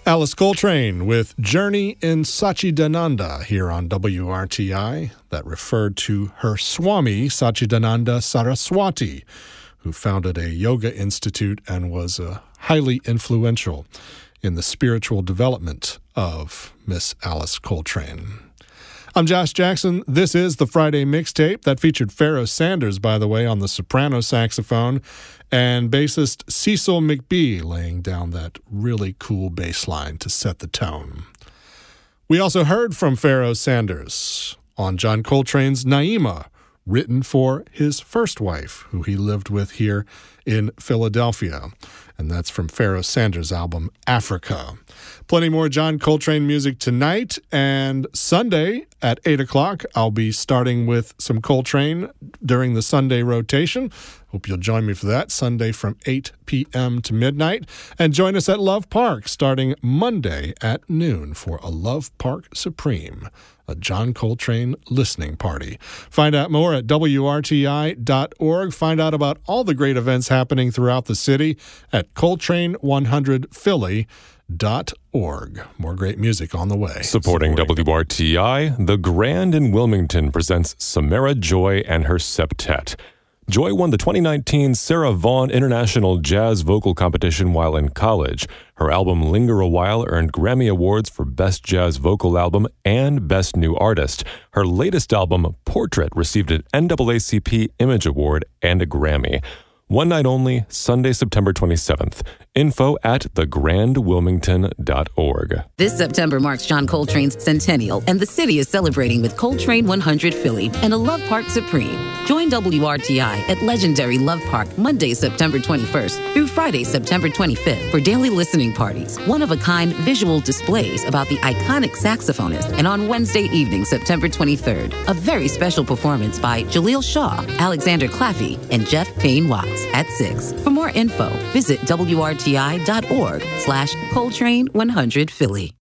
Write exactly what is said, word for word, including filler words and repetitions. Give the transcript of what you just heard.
Alice Coltrane with Journey in Satchidananda here on W R T I. That referred to her Swami, Satchidananda Saraswati, who founded a yoga institute and was uh, highly influential in the spiritual development of Miss Alice Coltrane. I'm Josh Jackson. This is the Friday Mixtape. That featured Pharoah Sanders, by the way, on the soprano saxophone, and bassist Cecil McBee laying down that really cool bass line to set the tone. We also heard from Pharoah Sanders on John Coltrane's Naima, written for his first wife, who he lived with here in Philadelphia. And that's from Pharoah Sanders' album, Africa. Plenty more John Coltrane music tonight, and Sunday at eight o'clock, I'll be starting with some Coltrane during the Sunday rotation. Hope you'll join me for that, Sunday from eight p.m. to midnight. And join us at Love Park starting Monday at noon for a Love Park Supreme, a John Coltrane listening party. Find out more at W R T I dot org. Find out about all the great events happening throughout the city at Coltrane one hundred Philly dot org. More great music on the way. Supporting, Supporting W R T I, The Grand in Wilmington presents Samara Joy and her septet. Joy won the twenty nineteen Sarah Vaughan International Jazz Vocal Competition while in college. Her album Linger a While earned Grammy Awards for Best Jazz Vocal Album and Best New Artist. Her latest album, Portrait, received an N double A C P Image Award and a Grammy. One night only, Sunday, September twenty-seventh. Info at the grand wilmington dot org. This September marks John Coltrane's centennial, and the city is celebrating with Coltrane one hundred Philly and a Love Park Supreme. Join W R T I at legendary Love Park Monday, September twenty-first through Friday, September twenty-fifth for daily listening parties, one-of-a-kind visual displays about the iconic saxophonist, and on Wednesday evening, September twenty-third, a very special performance by Jaleel Shaw, Alexander Claffey, and Jeff Payne Watts at six. For more info, visit W R T I dot org slash Coltrane one hundred Philly.